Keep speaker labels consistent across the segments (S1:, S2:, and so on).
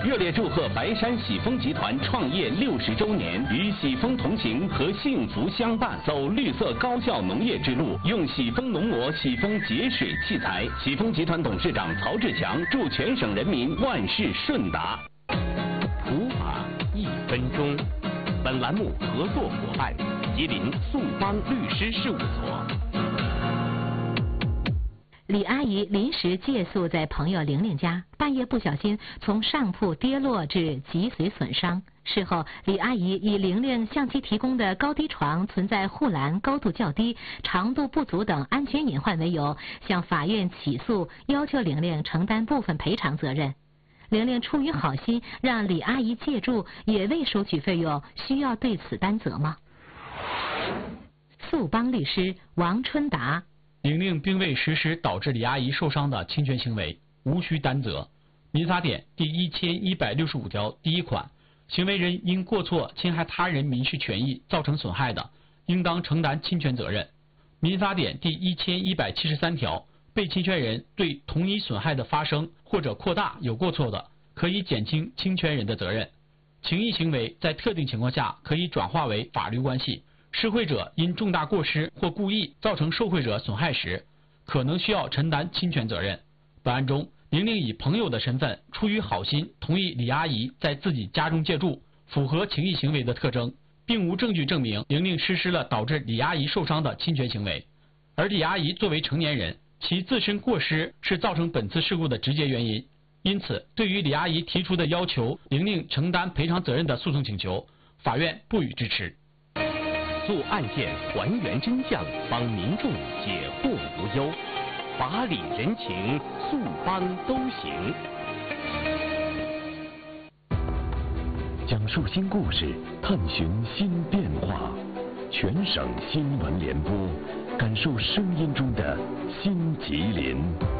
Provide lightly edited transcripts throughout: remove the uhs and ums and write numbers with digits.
S1: 热烈祝贺白山喜丰集团创业60周年，与喜丰同行和幸福相伴，走绿色高效农业之路，用喜丰农膜、喜丰节水器材。喜丰集团董事长曹志强祝全省人民万事顺达。普法1分钟，本栏目合作伙伴吉林速邦律师事务所。
S2: 李阿姨临时借宿在朋友玲玲家，半夜不小心从上铺跌落致脊髓损伤。事后，李阿姨以玲玲向其提供的高低床存在护栏高度较低、长度不足等安全隐患为由，向法院起诉，要求玲玲承担部分赔偿责任。玲玲出于好心让李阿姨借住，也未收取费用，需要对此担责吗？速邦律师王春达。
S3: 玲玲并未实施导致李阿姨受伤的侵权行为，无需担责。民法典第1165条第1款，行为人因过错侵害他人民事权益造成损害的，应当承担侵权责任。民法典第1173条，被侵权人对同一损害的发生或者扩大有过错的，可以减轻侵权人的责任。情义行为在特定情况下可以转化为法律关系。施惠者因重大过失或故意造成受惠者损害时，可能需要承担侵权责任。本案中，玲玲以朋友的身份，出于好心同意李阿姨在自己家中借住，符合情义行为的特征，并无证据证明玲玲实施了导致李阿姨受伤的侵权行为。而李阿姨作为成年人，其自身过失是造成本次事故的直接原因，因此，对于李阿姨提出的要求玲玲承担赔偿责任的诉讼请求，法院不予支持。
S1: 诉案件还原真相，帮民众解惑无忧，法理人情，速邦都行。讲述新故事，探寻新变化，全省新闻联播，感受声音中的新吉林。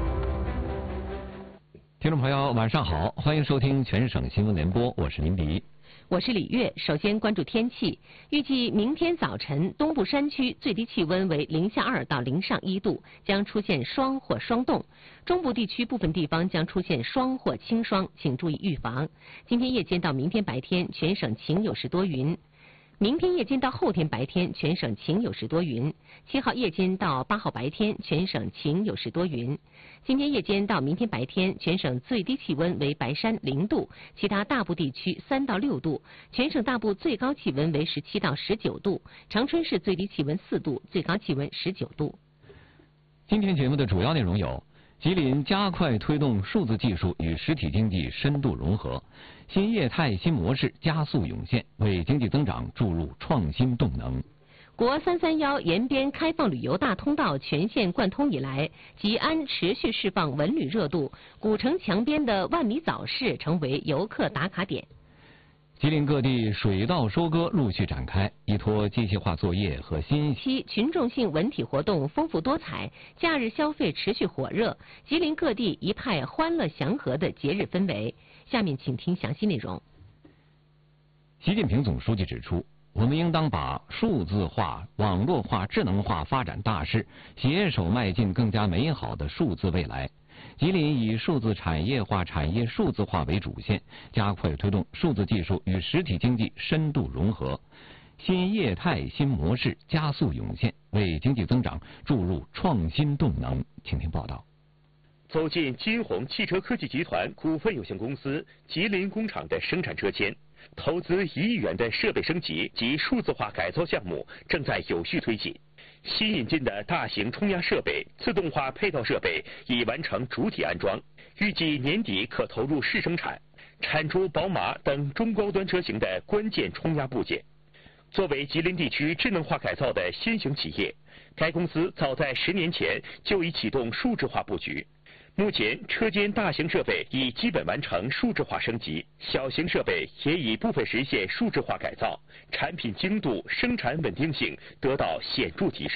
S4: 听众朋友，晚上好，欢迎收听全省新闻联播，我是林迪。
S2: 我是李月，首先关注天气。预计明天早晨，东部山区最低气温为-2到-1度，将出现霜或霜冻；中部地区部分地方将出现霜或轻霜，请注意预防。今天夜间到明天白天，全省晴有时多云。明天夜间到后天白天，全省晴有时多云。7号夜间到8号白天，全省晴有时多云。今天夜间到明天白天，全省最低气温为白山0度，其他大部地区3到6度，全省大部最高气温为17到19度，长春市最低气温4度，最高气温19度。
S4: 今天节目的主要内容有：吉林加快推动数字技术与实体经济深度融合，新业态新模式加速涌现，为经济增长注入创新动能。
S2: 国331沿边开放旅游大通道全线贯通以来，吉安持续释放文旅热度，古城墙边的万米早市成为游客打卡点。
S4: 吉林各地水稻收割陆续展开，依托机械化作业和新
S2: 期群众性文体活动丰富多彩，假日消费持续火热，吉林各地一派欢乐祥和的节日氛围。下面请听详细内容。
S4: 习近平总书记指出，我们应当把数字化、网络化、智能化发展大势携手迈进更加美好的数字未来。吉林以数字产业化、产业数字化为主线，加快推动数字技术与实体经济深度融合，新业态新模式加速涌现，为经济增长注入创新动能。请听报道。
S1: 走进金鸿汽车科技集团股份有限公司吉林工厂的生产车间，投资1亿元的设备升级及数字化改造项目正在有序推进。新引进的大型冲压设备、自动化配套设备已完成主体安装，预计年底可投入试生产，产出宝马等中高端车型的关键冲压部件。作为吉林地区智能化改造的先行企业，该公司早在10年前就已启动数字化布局。目前，车间大型设备已基本完成数字化升级，小型设备也已部分实现数字化改造，产品精度、生产稳定性得到显著提升。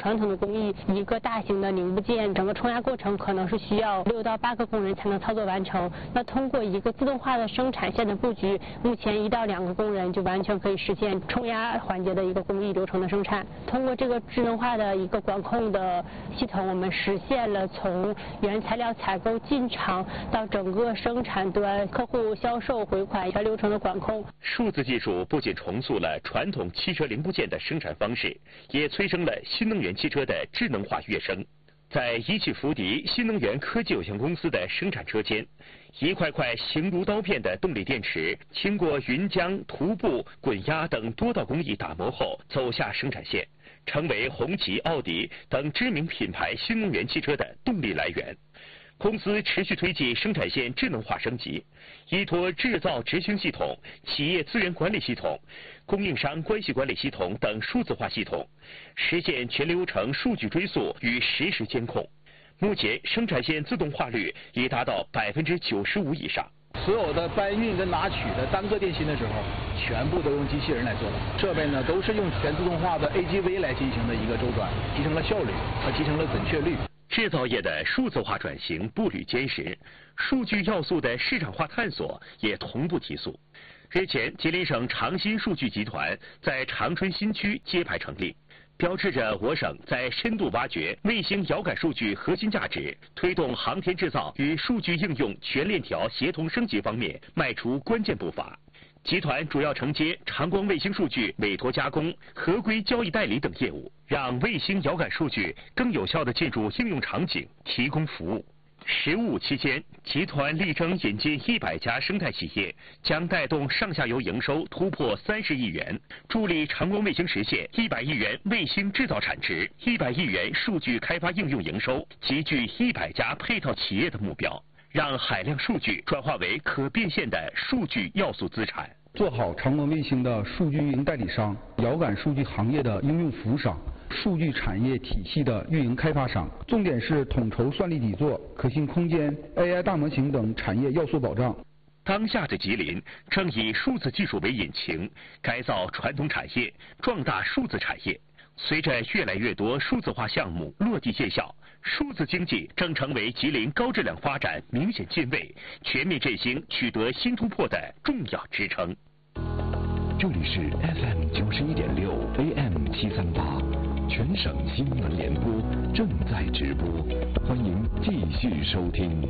S5: 传统的工艺，一个大型的零部件，整个冲压过程可能是需要6到8个工人才能操作完成。那通过一个自动化的生产线的布局，目前1到2个工人就完全可以实现冲压环节的一个工艺流程的生产。通过这个智能化的一个管控的系统，我们实现了从原材料采购进厂到整个生产端、客户销售、回款全流程的管控。
S1: 数字技术不仅重塑了传统汽车零部件的生产方式，也催生了新能源汽车的智能化跃升。在一汽福迪新能源科技有限公司的生产车间，一块块形如刀片的动力电池，经过云浆、涂布、滚压等多道工艺打磨后，走下生产线，成为红旗、奥迪等知名品牌新能源汽车的动力来源。公司持续推进生产线智能化升级，依托制造执行系统、企业资源管理系统、供应商关系管理系统等数字化系统，实现全流程数据追溯与实时监控。目前，生产线自动化率已达到95%以上。
S6: 所有的搬运跟拿取的单个电芯的时候，全部都用机器人来做的。设备呢都是用全自动化的 AGV 来进行的一个周转，提升了效率和提升了准确率。
S1: 制造业的数字化转型步履坚实，数据要素的市场化探索也同步提速。日前，吉林省长新数据集团在长春新区揭牌成立，标志着我省在深度挖掘卫星遥感数据核心价值，推动航天制造与数据应用全链条协同升级方面迈出关键步伐。集团主要承接长光卫星数据委托加工、合规交易代理等业务，让卫星遥感数据更有效地进入应用场景，提供服务。15期间，集团力争引进100家生态企业，将带动上下游营收突破30亿元，助力长光卫星实现100亿元卫星制造产值、100亿元数据开发应用营收，集聚100家配套企业的目标，让海量数据转化为可变现的数据要素资产。
S7: 做好长光卫星的数据运营代理商、遥感数据行业的应用服务商、数据产业体系的运营开发商，重点是统筹算力底座、可信空间、AI 大模型等产业要素保障。
S1: 当下的吉林正以数字技术为引擎，改造传统产业，壮大数字产业。随着越来越多数字化项目落地见效，数字经济正成为吉林高质量发展明显进位、全面振兴取得新突破的重要支撑。
S8: 这里是 FM 91.6 AM 738，全省新闻联播正在直播，欢迎继续收听。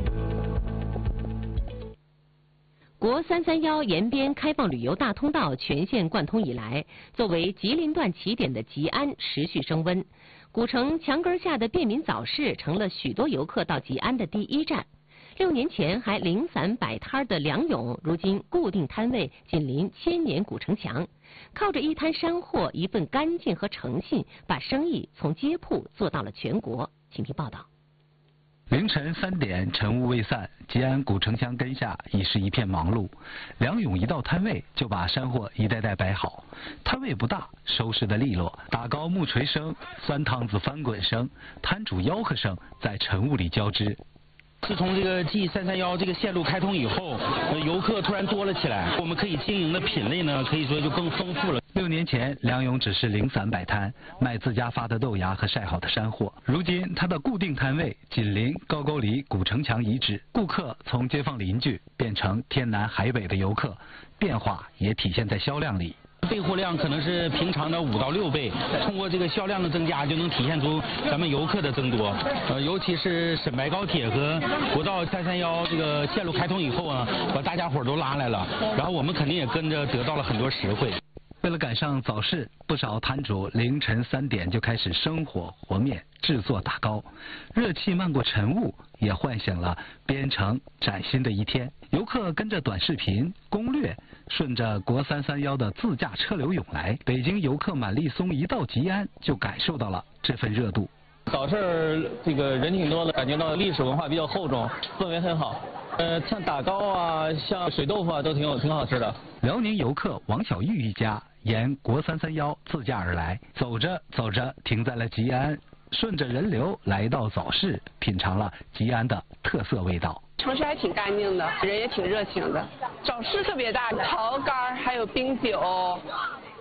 S2: 国331延边开放旅游大通道全线贯通以来，作为吉林段起点的吉安持续升温。古城墙根下的便民早市成了许多游客到吉安的第一站。6年前还零散摆摊的梁勇，如今固定摊位紧邻千年古城墙，靠着一摊山货、一份干净和诚信，把生意从街铺做到了全国。请听报道。
S9: 凌晨3点，晨雾未散，吉安古城墙根下已是一片忙碌。梁勇一到摊位就把山货一袋袋摆好，摊位不大，收拾得利落。打糕木锤声、酸汤子翻滚声、摊主吆喝声在晨雾里交织。
S10: 自从这个 G331这个线路开通以后，游客突然多了起来，我们可以经营的品类呢，可以说就更丰富了。
S9: 6年前，梁勇只是零散摆摊，卖自家发的豆芽和晒好的山货。如今，他的固定摊位紧邻高句丽古城墙遗址，顾客从街坊邻居变成天南海北的游客，变化也体现在销量里。
S10: 备货量可能是平常的5到6倍，通过这个销量的增加，就能体现出咱们游客的增多。尤其是沈白高铁和国道331这个线路开通以后啊，把大家伙都拉来了，然后我们肯定也跟着得到了很多实惠。
S9: 为了赶上早市，不少摊主凌晨3点就开始生火和面，制作打糕。热气漫过晨雾，也唤醒了边城崭新的一天。游客跟着短视频攻略，顺着国331的自驾车流涌来。北京游客满立松一到吉安，就感受到了这份热度。
S11: 早市这个人挺多的，感觉到历史文化比较厚重，氛围很好。像打糕啊，像水豆腐啊，都挺好吃的。
S9: 辽宁游客王小玉一家沿国331自驾而来，走着走着停在了吉安，顺着人流来到早市，品尝了吉安的特色味道。
S12: 城市还挺干净的，人也挺热情的。早市特别大，桃干还有冰酒，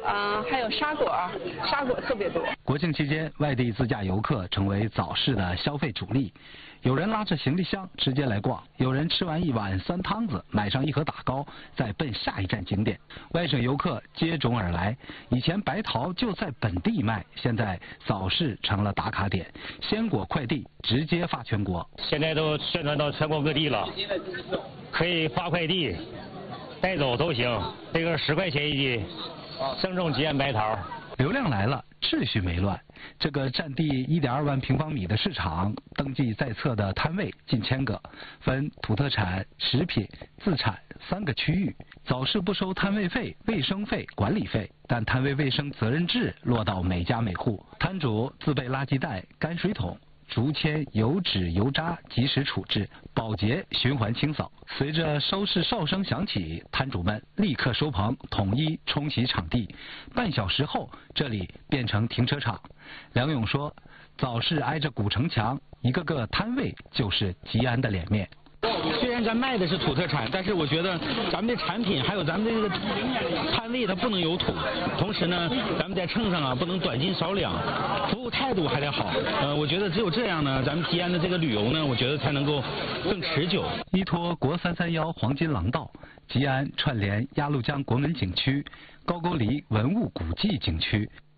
S12: 还有沙果特别多。
S9: 国庆期间，外地自驾游客成为早市的消费主力。有人拉着行李箱直接来逛，有人吃完一碗酸汤子，买上一盒打糕，再奔下一站景点。外省游客接踵而来。以前白桃就在本地卖，现在早市成了打卡点，鲜果快递直接发全国。
S13: 现在都宣传到全国各地了，可以发快递，带走都行。这个10块钱一斤，正宗吉安白桃。
S9: 流量来了，秩序没乱。这个占地1.2万平方米的市场，登记在册的摊位近1000个，分土特产、食品、自产3个区域。早市不收摊位费、卫生费、管理费，但摊位卫生责任制落到每家每户，摊主自备垃圾袋、干水桶。竹签、油纸、油渣及时处置，保洁循环清扫。随着收市哨声响起，摊主们立刻收棚，统一冲洗场地。半小时后，这里变成停车场。梁勇说，早市挨着古城墙，一个个摊位就是吉安的脸面。
S10: 虽然咱卖的是土特产，但是我觉得咱们的产品还有咱们这个摊位它不能有土，同时呢，咱们在秤上啊不能短斤少两，服务态度还得好。我觉得只有这样呢，咱们吉安的这个旅游呢，我觉得才能够更持久。
S9: 依托国331黄金廊道，吉安串联鸭绿江国门景区、高句丽文物古迹景区。